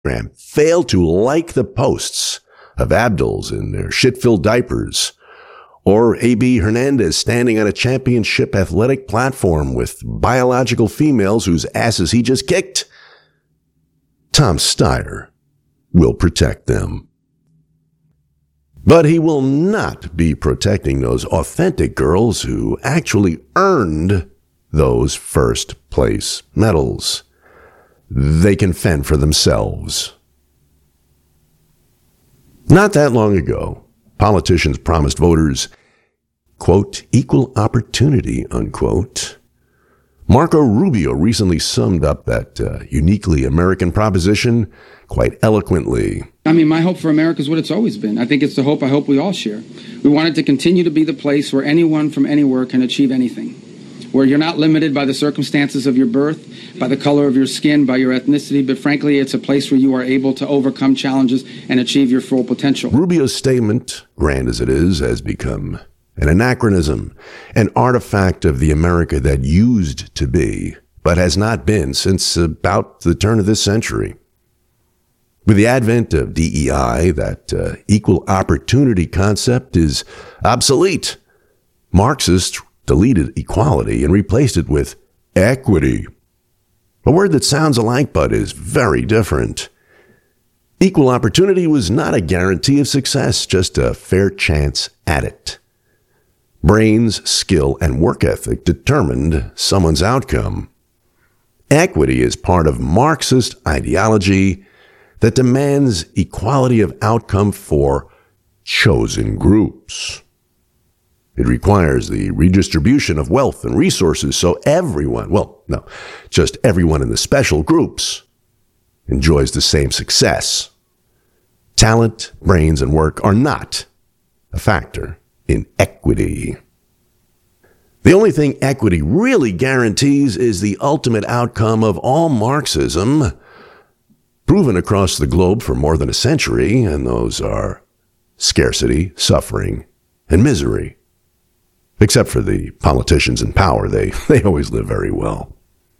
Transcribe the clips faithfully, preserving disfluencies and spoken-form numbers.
failed to like the posts of Abduls in their shit-filled diapers, or A B Hernandez standing on a championship athletic platform with biological females whose asses he just kicked, Tom Steyer will protect them. But he will not be protecting those authentic girls who actually earned those first place medals. They can fend for themselves. Not that long ago, politicians promised voters, quote, equal opportunity, unquote. Marco Rubio recently summed up that uh, uniquely American proposition quite eloquently. I mean, my hope for America is what it's always been. I think it's the hope I hope we all share. We want it to continue to be the place where anyone from anywhere can achieve anything, where you're not limited by the circumstances of your birth, by the color of your skin, by your ethnicity, but frankly, it's a place where you are able to overcome challenges and achieve your full potential. Rubio's statement, grand as it is, has become an anachronism, an artifact of the America that used to be, but has not been since about the turn of this century. With the advent of D E I, that uh, equal opportunity concept is obsolete. Marxists deleted equality and replaced it with equity, a word that sounds alike but is very different. Equal opportunity was not a guarantee of success, just a fair chance at it. Brains, skill, and work ethic determined someone's outcome. Equity is part of Marxist ideology that demands equality of outcome for chosen groups. It requires the redistribution of wealth and resources so everyone, well, no, just everyone in the special groups enjoys the same success. Talent, brains, and work are not a factor in equity. The only thing equity really guarantees is the ultimate outcome of all Marxism, proven across the globe for more than a century, and those are scarcity, suffering, and misery. Except for the politicians in power, they, they always live very well.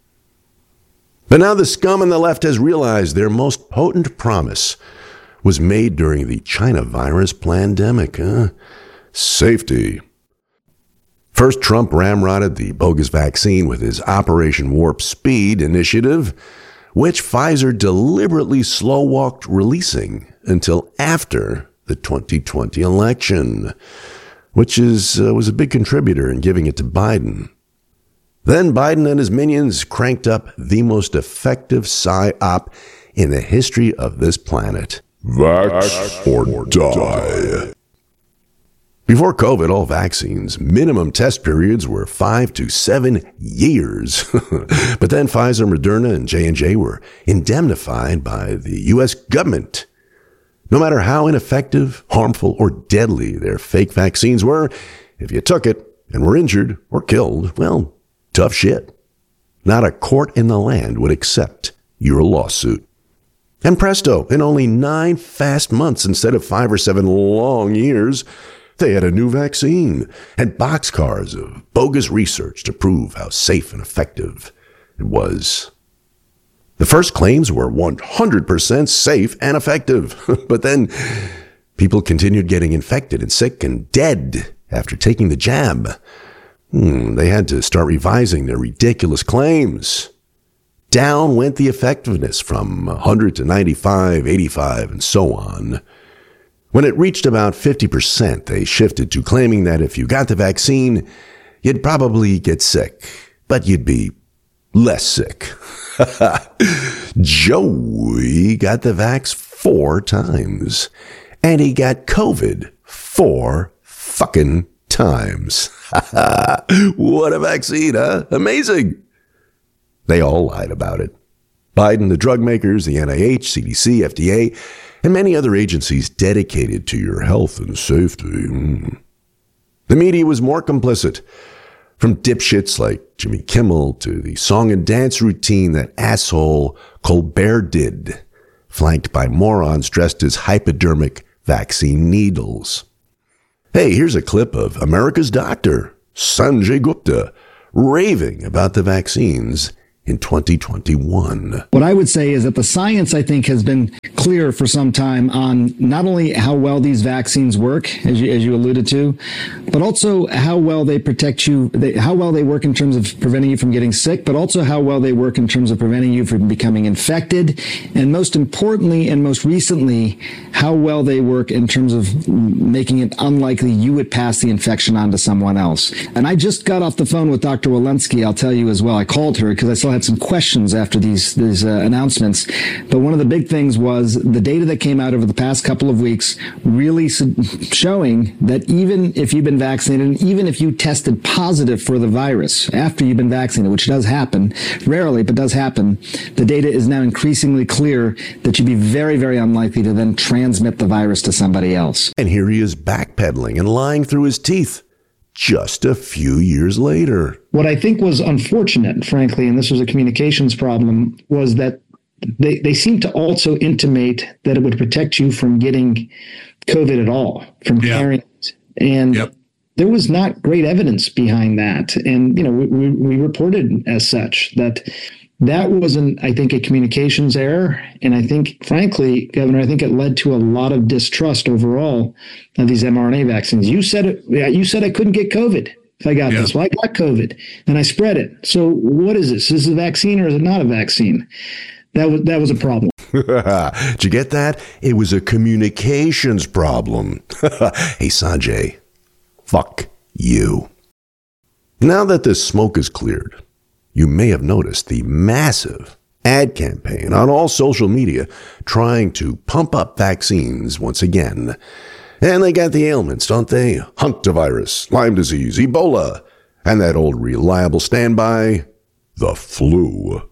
But now the scum on the left has realized their most potent promise was made during the China virus pandemic. Huh? Safety. First, Trump ramrodded the bogus vaccine with his Operation Warp Speed initiative, which Pfizer deliberately slow-walked releasing until after the twenty twenty election, which is uh, was a big contributor in giving it to Biden. Then Biden and his minions cranked up the most effective psyop in the history of this planet. Vax or die. Before COVID, all vaccines' minimum test periods were five to seven years. But then Pfizer, Moderna, and J and J were indemnified by the U S government. No matter how ineffective, harmful, or deadly their fake vaccines were, if you took it and were injured or killed, well, tough shit. Not a court in the land would accept your lawsuit. And presto, in only nine fast months instead of five or seven long years, they had a new vaccine and boxcars of bogus research to prove how safe and effective it was. The first claims were one hundred percent safe and effective, but then people continued getting infected and sick and dead after taking the jab. Hmm, they had to start revising their ridiculous claims. Down went the effectiveness from one hundred to ninety-five, eighty-five, and so on. When it reached about fifty percent, they shifted to claiming that if you got the vaccine, you'd probably get sick, but you'd be less sick. Joey got the vax four times, and he got COVID four fucking times. What a vaccine, huh? Amazing. They all lied about it. Biden, the drug makers, the N I H, C D C, F D A, and many other agencies dedicated to your health and safety. Mm. The media was more complicit, from dipshits like Jimmy Kimmel to the song and dance routine that asshole Colbert did, flanked by morons dressed as hypodermic vaccine needles. Hey, here's a clip of America's doctor, Sanjay Gupta, raving about the vaccines in twenty twenty-one. What I would say is that the science, I think, has been clear for some time on not only how well these vaccines work, as you, as you alluded to, but also how well they protect you, they, how well they work in terms of preventing you from getting sick, but also how well they work in terms of preventing you from becoming infected. And most importantly, and most recently, how well they work in terms of making it unlikely you would pass the infection on to someone else. And I just got off the phone with Doctor Walensky, I'll tell you as well. I called her because I still had some questions after these these uh, announcements. But one of the big things was the data that came out over the past couple of weeks really su- showing that even if you've been vaccinated, and even if you tested positive for the virus after you've been vaccinated, which does happen, rarely, but does happen, the data is now increasingly clear that you'd be very, very unlikely to then transmit the virus to somebody else. And here he is backpedaling and lying through his teeth just a few years later. What I think was unfortunate, frankly, and this was a communications problem, was that they, they seemed to also intimate that it would protect you from getting COVID at all, from yeah. carrying it. And yep. there was not great evidence behind that. And, you know, we, we, we reported as such that that wasn't, I think, a communications error. And I think, frankly, Governor, I think it led to a lot of distrust overall of these mRNA vaccines. You said it. You said I couldn't get COVID if I got yeah. this. Well, I got COVID and I spread it. So what is this? Is this a vaccine or is it not a vaccine? That was that was a problem. Did you get that? It was a communications problem. Hey, Sanjay, fuck you. Now that this smoke is cleared, you may have noticed the massive ad campaign on all social media trying to pump up vaccines once again. And they got the ailments, don't they? Hantavirus, Lyme disease, Ebola, and that old reliable standby, the flu.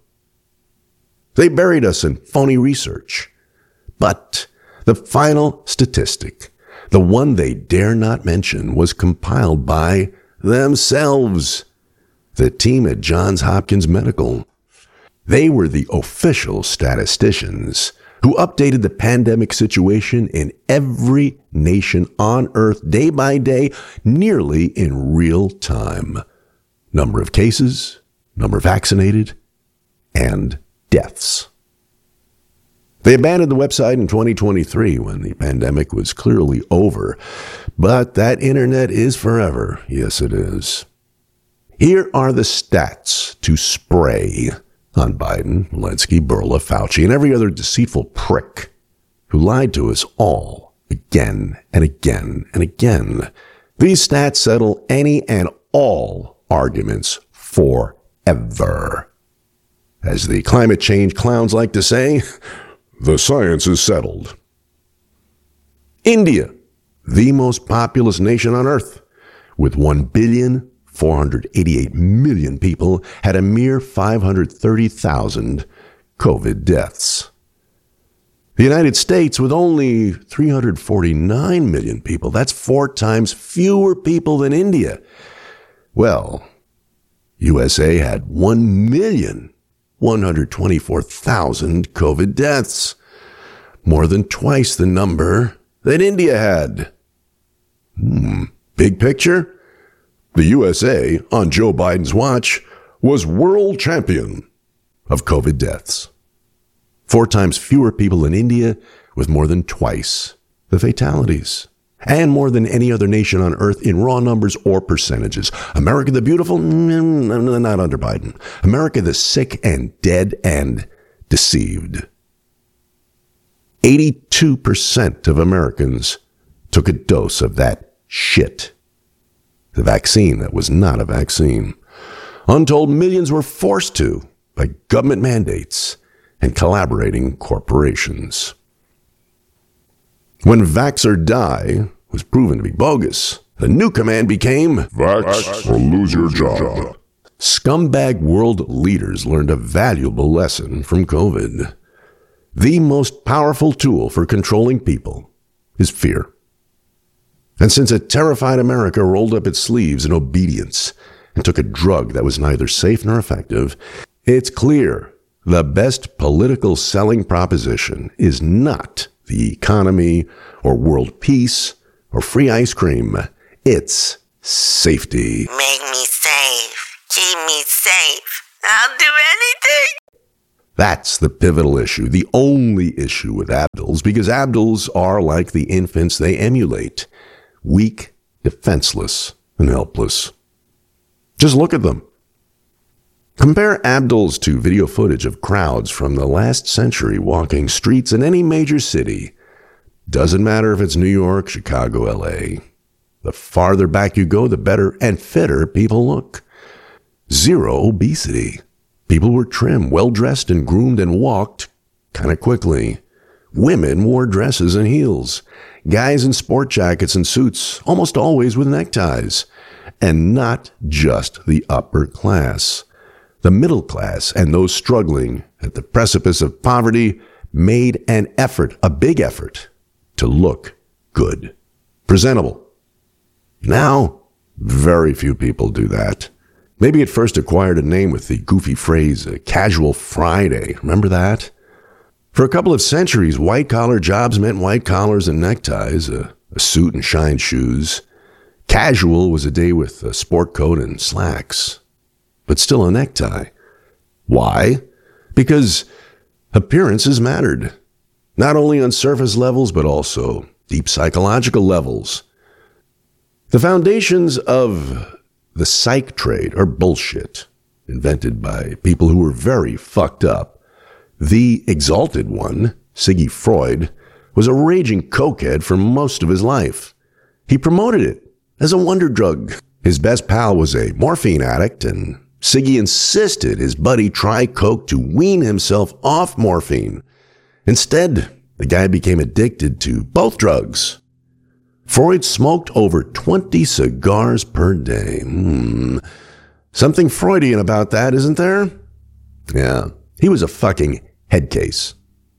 They buried us in phony research. But the final statistic, the one they dare not mention, was compiled by themselves. The team at Johns Hopkins Medical. They were the official statisticians who updated the pandemic situation in every nation on Earth day by day, nearly in real time. Number of cases, number vaccinated, and deaths. They abandoned the website in twenty twenty-three when the pandemic was clearly over, but that internet is forever. Yes, it is. Here are the stats to spray on Biden, Walensky, Bourla, Fauci, and every other deceitful prick who lied to us all again and again and again. These stats settle any and all arguments forever. As the climate change clowns like to say, the science is settled. India, the most populous nation on Earth, with one billion four hundred eighty-eight million people, had a mere five hundred thirty thousand COVID deaths. The United States, with only three hundred forty-nine million people, that's four times fewer people than India. Well, U S A had one million one hundred twenty-four thousand COVID deaths, more than twice the number that India had. Hmm, big picture? The U S A, on Joe Biden's watch, was world champion of COVID deaths. Four times fewer people in India with more than twice the fatalities. And more than any other nation on Earth in raw numbers or percentages. America the beautiful? Mm, not under Biden. America the sick and dead and deceived. eighty-two percent of Americans took a dose of that shit. The vaccine that was not a vaccine. Untold millions were forced to by government mandates and collaborating corporations. When Vax or Die was proven to be bogus, the new command became Vax or lose your job. Scumbag world leaders learned a valuable lesson from COVID. The most powerful tool for controlling people is fear. And since a terrified America rolled up its sleeves in obedience and took a drug that was neither safe nor effective, it's clear the best political selling proposition is not the economy or world peace or free ice cream. It's safety. Make me safe. Keep me safe. I'll do anything. That's the pivotal issue, the only issue with Abduls, because Abduls are like the infants they emulate, weak, defenseless, and helpless. Just look at them. Compare Abduls to video footage of crowds from the last century walking streets in any major city. Doesn't matter if it's New York, Chicago, L A. The farther back you go, the better and fitter people look. Zero obesity. People were trim, well-dressed and groomed and walked kind of quickly. Women wore dresses and heels. Guys in sport jackets and suits, almost always with neckties. And not just the upper class. The middle class and those struggling at the precipice of poverty made an effort, a big effort, to look good, presentable. Now, very few people do that. Maybe it first acquired a name with the goofy phrase, a casual Friday. Remember that? For a couple of centuries, white-collar jobs meant white collars and neckties, a, a suit and shine shoes. Casual was a day with a sport coat and slacks, but still a necktie. Why? Because appearances mattered, not only on surface levels, but also deep psychological levels. The foundations of the psych trade are bullshit, invented by people who were very fucked up. The exalted one, Siggy Freud, was a raging cokehead for most of his life. He promoted it as a wonder drug. His best pal was a morphine addict, and Siggy insisted his buddy try coke to wean himself off morphine. Instead, the guy became addicted to both drugs. Freud smoked over twenty cigars per day. Hmm. Something Freudian about that, isn't there? Yeah, he was a fucking head case.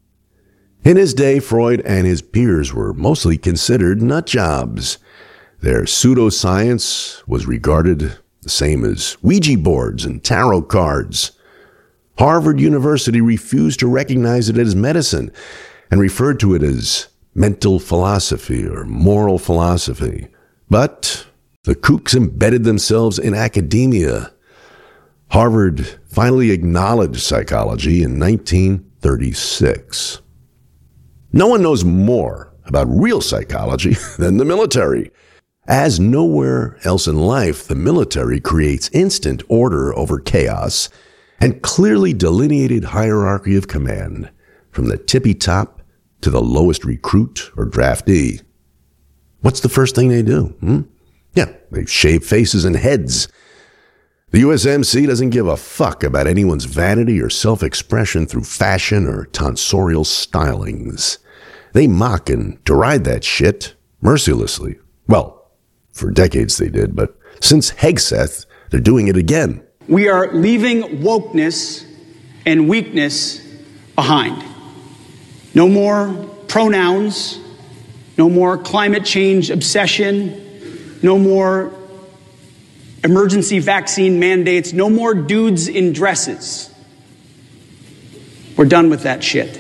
In his day, Freud and his peers were mostly considered nut jobs. Their pseudoscience was regarded the same as Ouija boards and tarot cards. Harvard University refused to recognize it as medicine and referred to it as mental philosophy or moral philosophy. But the kooks embedded themselves in academia. Harvard finally acknowledged psychology in nineteen thirty-six. No one knows more about real psychology than the military. As nowhere else in life, the military creates instant order over chaos and clearly delineated hierarchy of command, from the tippy top to the lowest recruit or draftee. What's the first thing they do? Hmm? Yeah, they shave faces and heads. The U S M C doesn't give a fuck about anyone's vanity or self-expression through fashion or tonsorial stylings. They mock and deride that shit mercilessly. Well, for decades they did, but since Hegseth, they're doing it again. We are leaving wokeness and weakness behind. No more pronouns, no more climate change obsession, no more emergency vaccine mandates, no more dudes in dresses. We're done with that shit.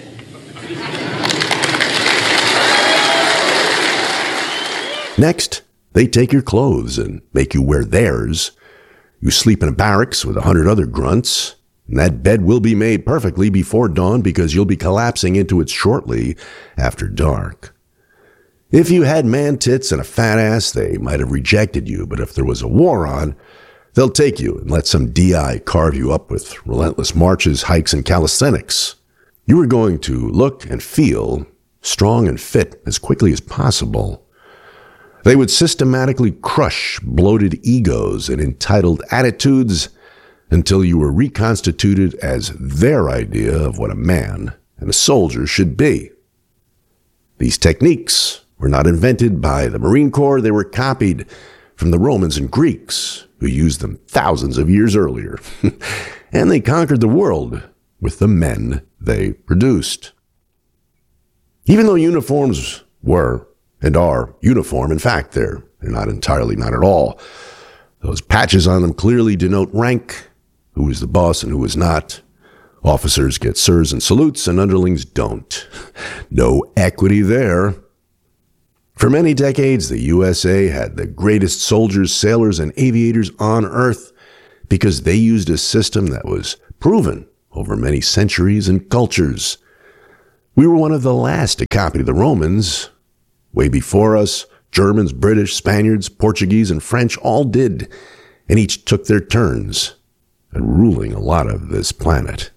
Next, they take your clothes and make you wear theirs. You sleep in a barracks with a hundred other grunts, and that bed will be made perfectly before dawn because you'll be collapsing into it shortly after dark. If you had man tits and a fat ass, they might have rejected you, but if there was a war on, they'll take you and let some D I carve you up with relentless marches, hikes, and calisthenics. You were going to look and feel strong and fit as quickly as possible. They would systematically crush bloated egos and entitled attitudes until you were reconstituted as their idea of what a man and a soldier should be. These techniques were not invented by the Marine Corps. They were copied from the Romans and Greeks, who used them thousands of years earlier. And they conquered the world with the men they produced. Even though uniforms were and are uniform, in fact, they're, they're not entirely, not at all. Those patches on them clearly denote rank, who is the boss and who is not. Officers get sirs and salutes, and underlings don't. No equity there. For many decades, the U S A had the greatest soldiers, sailors, and aviators on Earth because they used a system that was proven over many centuries and cultures. We were one of the last to copy the Romans. Way before us, Germans, British, Spaniards, Portuguese, and French all did, and each took their turns at ruling a lot of this planet.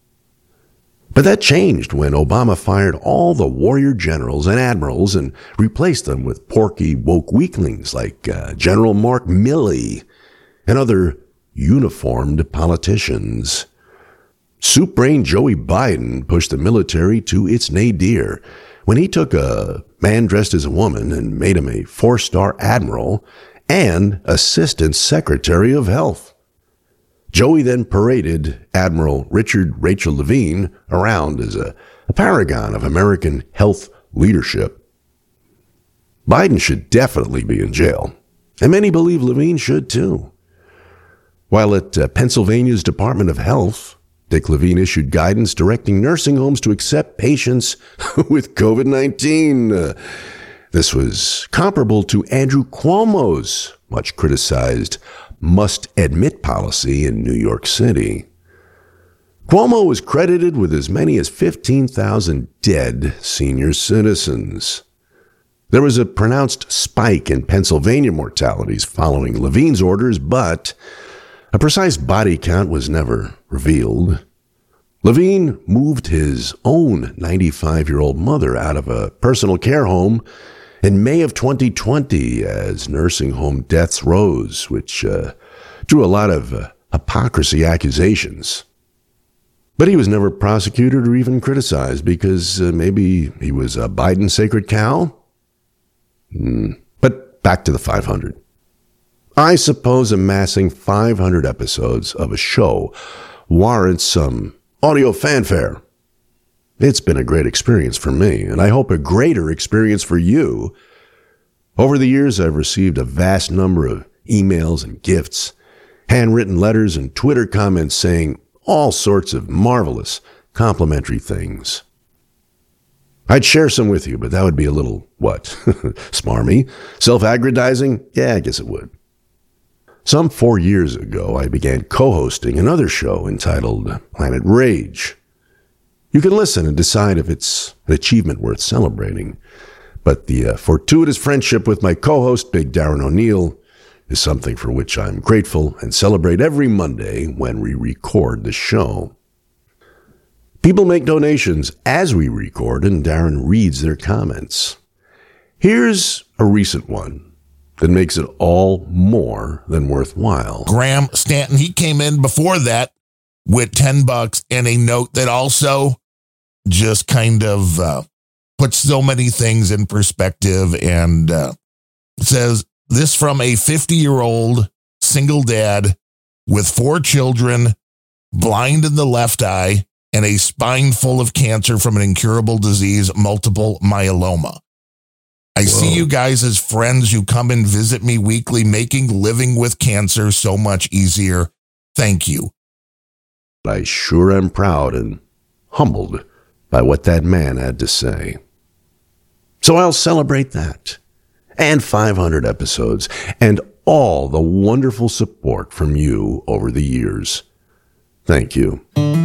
But that changed when Obama fired all the warrior generals and admirals and replaced them with porky, woke weaklings like uh, General Mark Milley and other uniformed politicians. Soup-brained Joey Biden pushed the military to its nadir when he took a man dressed as a woman and made him a four-star admiral and Assistant Secretary of Health. Joey then paraded Admiral Richard Rachel Levine around as a, a paragon of American health leadership. Biden should definitely be in jail, and many believe Levine should too. While at uh, Pennsylvania's Department of Health, Dick Levine issued guidance directing nursing homes to accept patients with covid nineteen. Uh, this was comparable to Andrew Cuomo's much criticized must-admit policy in New York City. Cuomo was credited with as many as fifteen thousand dead senior citizens. There was a pronounced spike in Pennsylvania mortalities following Levine's orders, but a precise body count was never revealed. Levine moved his own ninety-five-year-old mother out of a personal care home in May of twenty twenty as nursing home deaths rose, which uh, drew a lot of uh, hypocrisy accusations. But he was never prosecuted or even criticized because uh, maybe he was a Biden sacred cow? Mm. But back to the five hundred. I suppose amassing five hundred episodes of a show warrants some audio fanfare. It's been a great experience for me, and I hope a greater experience for you. Over the years, I've received a vast number of emails and gifts, handwritten letters and Twitter comments saying all sorts of marvelous, complimentary things. I'd share some with you, but that would be a little, what, smarmy? Self-aggrandizing? Yeah, I guess it would. Some four years ago, I began co-hosting another show entitled Planet Rage. You can listen and decide if it's an achievement worth celebrating. But the uh, fortuitous friendship with my co-host, Big Darren O'Neill, is something for which I'm grateful and celebrate every Monday when we record the show. People make donations as we record, and Darren reads their comments. Here's a recent one that makes it all more than worthwhile. Graham Stanton, he came in before that with ten bucks and a note that also just kind of uh, puts so many things in perspective, and uh, says, this from a fifty-year-old single dad with four children, blind in the left eye, and a spine full of cancer from an incurable disease, multiple myeloma. I Whoa. see you guys as friends who come and visit me weekly, making living with cancer so much easier. Thank you. I sure am proud and humbled by what that man had to say. So I'll celebrate that, and five hundred episodes, and all the wonderful support from you over the years. Thank you.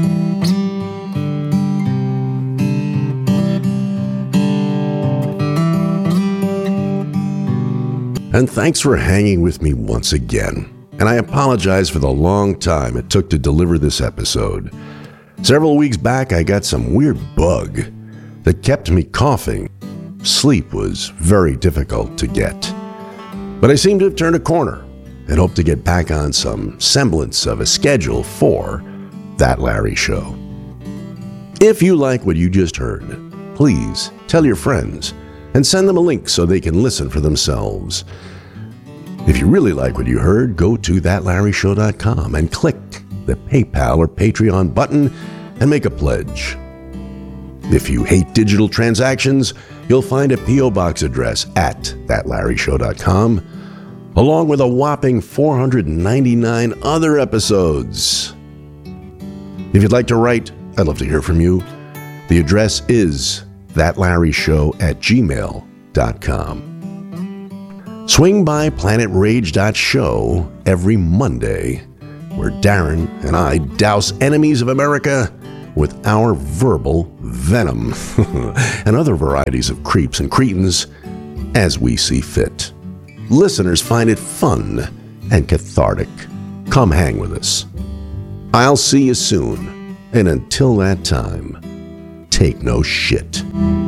And thanks for hanging with me once again. And I apologize for the long time it took to deliver this episode. Several weeks back, I got some weird bug that kept me coughing. Sleep was very difficult to get. But I seem to have turned a corner and hope to get back on some semblance of a schedule for That Larry Show. If you like what you just heard, please tell your friends and send them a link so they can listen for themselves. If you really like what you heard, go to that larry show dot com and click the PayPal or Patreon button and make a pledge. If you hate digital transactions, you'll find a P O box address at that larry show dot com, along with a whopping four hundred ninety-nine other episodes. If you'd like to write, I'd love to hear from you. The address is that larry show at gmail dot com. Swing by planet rage dot show every Monday where Darren and I douse enemies of America with our verbal venom and other varieties of creeps and cretins as we see fit. Listeners find it fun and cathartic. Come hang with us. I'll see you soon, and until that time, take no shit.